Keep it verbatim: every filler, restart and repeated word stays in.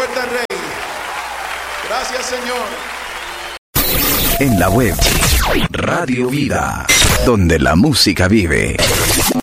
fuerte al Rey. Gracias, Señor. En la web, Radio Vida, donde la música vive.